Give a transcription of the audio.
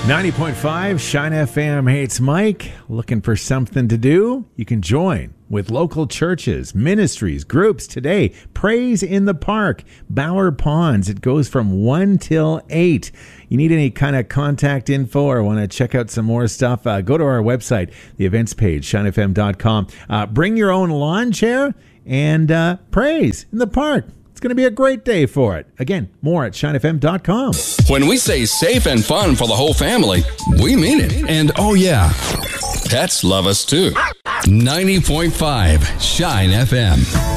90.5 Shine FM. Hey, it's Mike. Looking for something to do? You can join with local churches, ministries, groups today. Praise in the Park, Bower Ponds. It goes from 1 till 8. You need any kind of contact info or want to check out some more stuff, go to our website, the events page, shinefm.com. Bring your own lawn chair and praise in the park. It's going to be a great day for it. Again, more at shinefm.com. When we say safe and fun for the whole family, we mean it. And oh yeah, pets love us too. 90.5 Shine FM.